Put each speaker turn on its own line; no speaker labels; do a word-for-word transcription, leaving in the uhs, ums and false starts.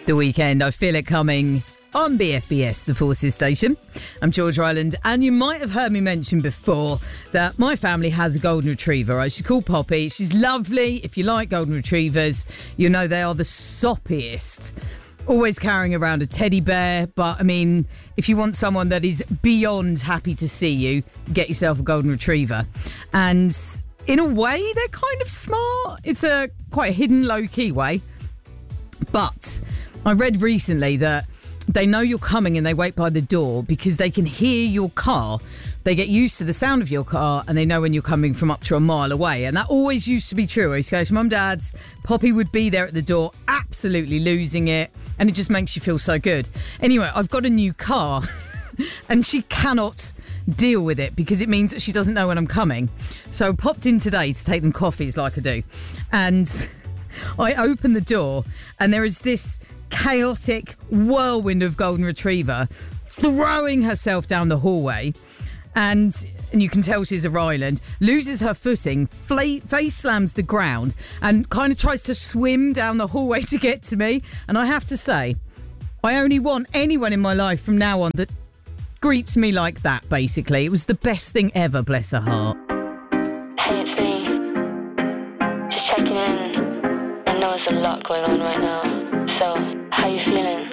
The weekend, I feel it coming on B F B S, the Forces station. I'm George Ryland, and you might have heard me mention before that my family has a golden retriever. Right? She's called Poppy. She's lovely. If you like golden retrievers, you know they are the soppiest. Always carrying around a teddy bear, but I mean, if you want someone that is beyond happy to see you, get yourself a golden retriever. And in a way, they're kind of smart. It's a quite a hidden, low-key way. But I read recently that they know you're coming and they wait by the door because they can hear your car. They get used to the sound of your car and they know when you're coming from up to a mile away. And that always used to be true. I used to go to Mum, Dad's. Poppy would be there at the door, absolutely losing it. And it just makes you feel so good. Anyway, I've got a new car and she cannot deal with it because it means that she doesn't know when I'm coming. So I popped in today to take them coffees like I do. And I open the door and there is this chaotic whirlwind of golden retriever throwing herself down the hallway, and and you can tell she's a Ryland, loses her footing, fla- face slams the ground and kind of tries to swim down the hallway to get to me. And I have to say, I only want anyone in my life from now on that greets me like that, basically. It was the best thing ever, bless her heart.
Hey, it's me. Just checking in. I know there's a lot going on right now. So, how you feeling?